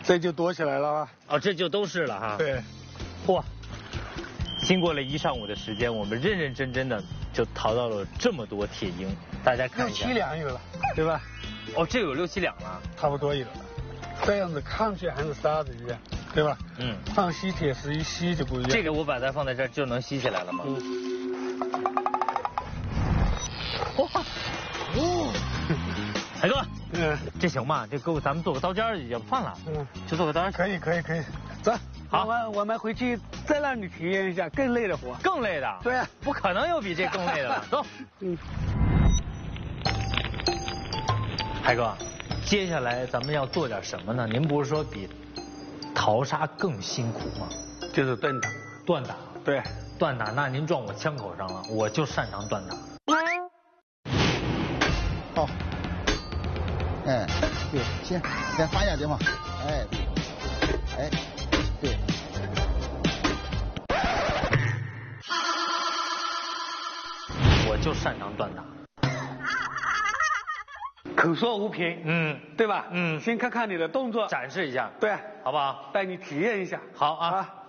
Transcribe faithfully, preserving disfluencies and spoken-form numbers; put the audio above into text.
这就躲起来了吧？ 哦，这就都是了哈。 对。 嚯！经过了一上午的时间，我们认认真真的就淘到了这么多铁鹰，大家看一下。 六七两有了，对吧？ 哦，这有六七两了。 差不多有了。这样子看起来还是沙子一样，对吧？嗯。放吸铁石一吸就不一样。 这个我把它放在这儿就能吸起来了吗？嗯。哇！哦。海哥。嗯。这行吧？这够咱们做个刀尖也不算了。嗯。就做个刀尖。 可以可以可以。走。好，我们我们回去再让你体验一下更累的活。 更累的？ 对啊， 不可能有比这更累的了。走。嗯。海哥，接下来咱们要做点什么呢？您不是说比淘沙更辛苦吗？ 就是锻打。 锻打。 对。 锻打，那您撞我枪口上了，我就擅长锻打。 好。哎，对，先先发一下肩膀。哎，哎。对， 我就擅长锻打。 口说无凭，嗯，对吧？嗯，先看看你的动作， 展示一下， 对， 好不好？ 带你体验一下， 好啊。